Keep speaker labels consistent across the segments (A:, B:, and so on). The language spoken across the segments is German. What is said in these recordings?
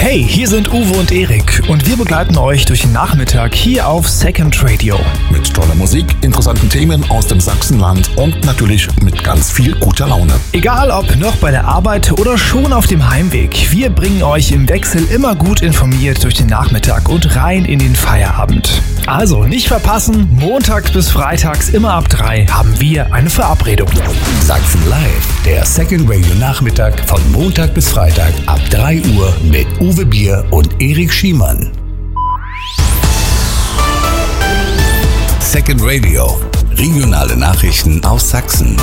A: Hey, hier sind Uwe und Erik und wir begleiten euch durch den Nachmittag hier auf Second Radio.
B: Mit toller Musik, interessanten Themen aus dem Sachsenland und natürlich mit ganz viel guter Laune.
A: Egal ob noch bei der Arbeit oder schon auf dem Heimweg, wir bringen euch im Wechsel immer gut informiert durch den Nachmittag und rein in den Feierabend. Also nicht verpassen, montags bis freitags immer ab 3 haben wir eine Verabredung.
C: Sachsen Live, der Second Radio Nachmittag von Montag bis Freitag ab 3 Uhr mit Uwe Bier und Erik Schiemann. Second Radio, regionale Nachrichten aus Sachsen.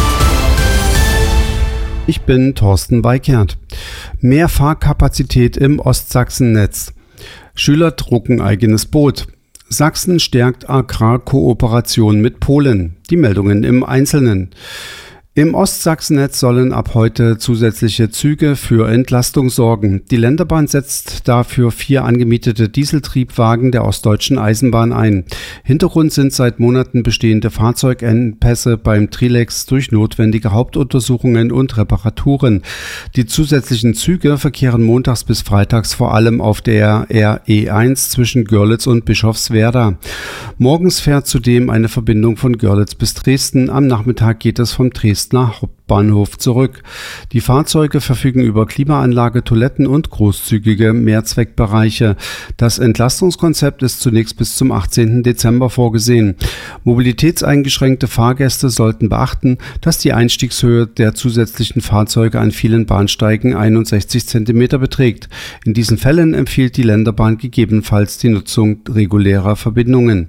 D: Ich bin Thorsten Weikert. Mehr Fahrkapazität im Ostsachsennetz. Schüler drucken eigenes Boot. Sachsen stärkt Agrarkooperation mit Polen. Die Meldungen im Einzelnen. Im Ostsachsennetz sollen ab heute zusätzliche Züge für Entlastung sorgen. Die Länderbahn setzt dafür 4 angemietete Dieseltriebwagen der Ostdeutschen Eisenbahn ein. Hintergrund sind seit Monaten bestehende Fahrzeugengpässe beim Trilex durch notwendige Hauptuntersuchungen und Reparaturen. Die zusätzlichen Züge verkehren montags bis freitags vor allem auf der RE1 zwischen Görlitz und Bischofswerda. Morgens fährt zudem eine Verbindung von Görlitz bis Dresden. Am Nachmittag geht es vom Dresdner Hauptbahnhof zurück. Die Fahrzeuge verfügen über Klimaanlage, Toiletten und großzügige Mehrzweckbereiche. Das Entlastungskonzept ist zunächst bis zum 18. Dezember vorgesehen. Mobilitätseingeschränkte Fahrgäste sollten beachten, dass die Einstiegshöhe der zusätzlichen Fahrzeuge an vielen Bahnsteigen 61 cm beträgt. In diesen Fällen empfiehlt die Länderbahn gegebenenfalls die Nutzung regulärer Verbindungen.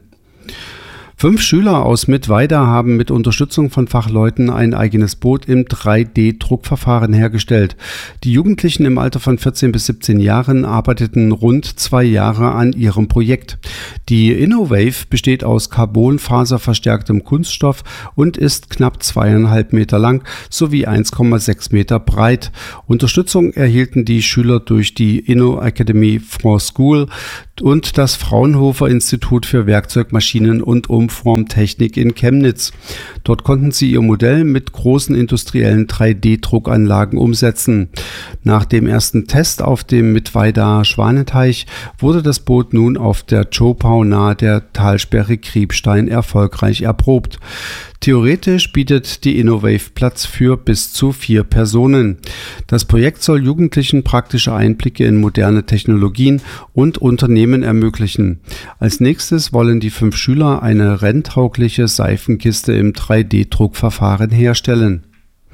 D: 5 Schüler aus Mittweida haben mit Unterstützung von Fachleuten ein eigenes Boot im 3D-Druckverfahren hergestellt. Die Jugendlichen im Alter von 14 bis 17 Jahren arbeiteten rund 2 Jahre an ihrem Projekt. Die InnoWave besteht aus carbonfaserverstärktem Kunststoff und ist knapp 2,5 Meter lang sowie 1,6 Meter breit. Unterstützung erhielten die Schüler durch die Inno-Academy for School und das Fraunhofer Institut für Werkzeugmaschinen und Umformtechnik in Chemnitz. Dort konnten sie ihr Modell mit großen industriellen 3D-Druckanlagen umsetzen. Nach dem ersten Test auf dem Mittweidaer Schwaneteich wurde das Boot nun auf der Zschopau nahe der Talsperre Kriebstein erfolgreich erprobt. Theoretisch bietet die InnoWave Platz für bis zu 4 Personen. Das Projekt soll Jugendlichen praktische Einblicke in moderne Technologien und Unternehmen ermöglichen. Als nächstes wollen die 5 Schüler eine renntaugliche Seifenkiste im 3D-Druckverfahren herstellen.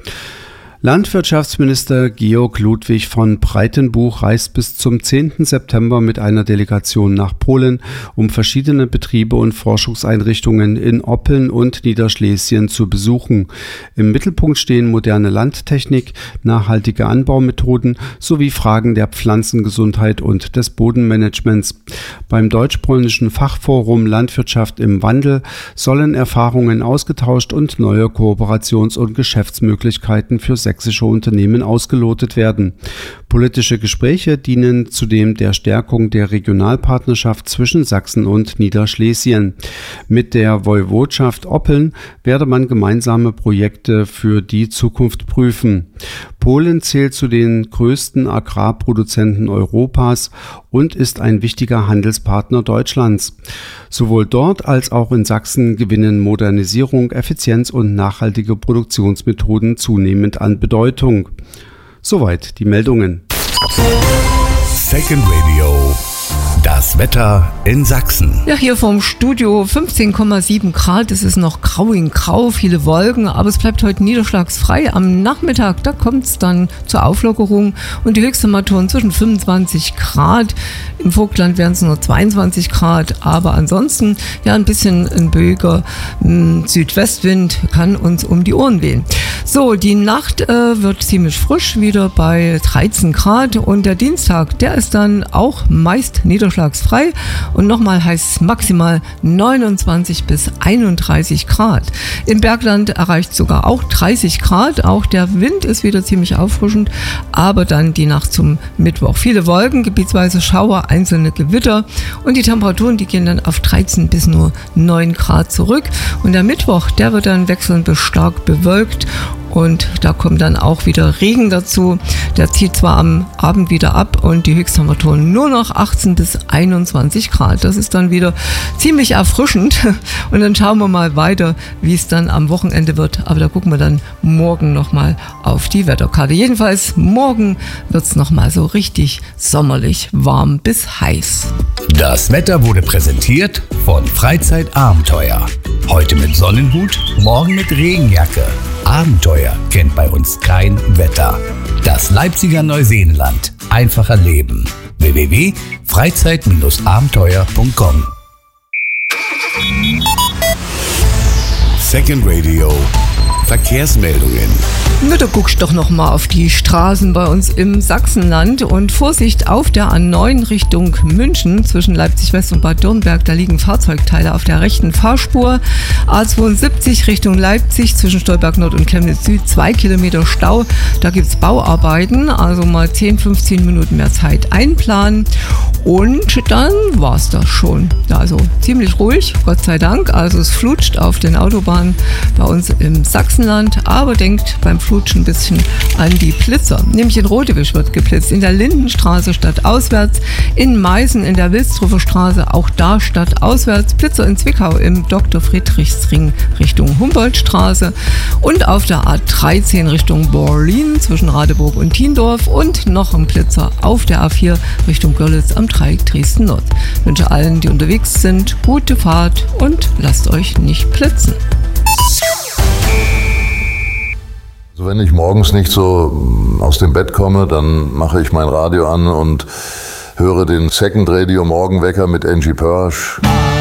D: Landwirtschaftsminister Georg Ludwig von Breitenbuch reist bis zum 10. September mit einer Delegation nach Polen, um verschiedene Betriebe und Forschungseinrichtungen in Oppeln und Niederschlesien zu besuchen. Im Mittelpunkt stehen moderne Landtechnik, nachhaltige Anbaumethoden sowie Fragen der Pflanzengesundheit und des Bodenmanagements. Beim deutsch-polnischen Fachforum Landwirtschaft im Wandel sollen Erfahrungen ausgetauscht und neue Kooperations- und Geschäftsmöglichkeiten für sächsische Unternehmen ausgelotet werden. Politische Gespräche dienen zudem der Stärkung der Regionalpartnerschaft zwischen Sachsen und Niederschlesien. Mit der Woiwodschaft Oppeln werde man gemeinsame Projekte für die Zukunft prüfen. Polen zählt zu den größten Agrarproduzenten Europas und ist ein wichtiger Handelspartner Deutschlands. Sowohl dort als auch in Sachsen gewinnen Modernisierung, Effizienz und nachhaltige Produktionsmethoden zunehmend an Bedeutung. Soweit die Meldungen.
C: Second Radio. Das Wetter in Sachsen.
E: Ja, hier vom Studio 15,7 Grad. Es ist noch grau in grau, viele Wolken, aber es bleibt heute niederschlagsfrei. Am Nachmittag, da kommt es dann zur Auflockerung und die Höchsttemperaturen zwischen 25 Grad. Im Vogtland wären es nur 22 Grad, aber ansonsten ja ein bisschen ein böiger Südwestwind kann uns um die Ohren wehen. So, die Nacht wird ziemlich frisch, wieder bei 13 Grad und der Dienstag, der ist dann auch meist niederschlagsfrei und nochmal heißt es maximal 29 bis 31 Grad. Im Bergland erreicht sogar auch 30 Grad, auch der Wind ist wieder ziemlich auffrischend, aber dann die Nacht zum Mittwoch. Viele Wolken, gebietsweise Schauer, einzelne Gewitter und die Temperaturen, die gehen dann auf 13 bis nur 9 Grad zurück und der Mittwoch, der wird dann wechselnd bis stark bewölkt und da kommt dann auch wieder Regen dazu. Der zieht zwar am Abend wieder ab und die Höchsttemperaturen nur noch 18 bis 21 Grad. Das ist dann wieder ziemlich erfrischend und dann schauen wir mal weiter, wie es dann am Wochenende wird. Aber da gucken wir dann morgen nochmal auf die Wetterkarte. Jedenfalls morgen wird es nochmal so richtig sommerlich warm bis heiß.
C: Das Wetter wurde präsentiert von Freizeitabenteuer. Heute mit Sonnenhut, morgen mit Regenjacke. Abenteuer kennt bei uns kein Wetter. Das Leipziger Neuseenland. Einfach erleben. www.freizeit-abenteuer.com.
F: Second Radio. Verkehrsmeldungen.
E: Na, da guckst du doch noch mal auf die Straßen bei uns im Sachsenland und Vorsicht auf der A9 Richtung München zwischen Leipzig West und Bad Dürnberg, da liegen Fahrzeugteile auf der rechten Fahrspur. A72 Richtung Leipzig zwischen Stolberg Nord und Chemnitz Süd 2 Kilometer Stau, da gibt es Bauarbeiten, also mal 10-15 Minuten mehr Zeit einplanen und dann war es das schon. Also ziemlich ruhig, Gott sei Dank, also es flutscht auf den Autobahnen bei uns im Sachsenland, aber denkt beim Flutschen ein bisschen an die Blitzer. Nämlich in Rodewisch wird geblitzt, in der Lindenstraße stadtauswärts, in Meißen in der Wilsdruffer Straße, auch da stadtauswärts, Blitzer in Zwickau im Dr.-Friedrichs-Ring Richtung Humboldtstraße und auf der A13 Richtung Berlin zwischen Radeburg und Tiendorf und noch ein Blitzer auf der A4 Richtung Görlitz am Dreieck Dresden-Nord. Ich wünsche allen, die unterwegs sind, gute Fahrt und lasst euch nicht blitzen.
G: Also wenn ich morgens nicht so aus dem Bett komme, dann mache ich mein Radio an und höre den Second Radio Morgenwecker mit Angie Pörsch.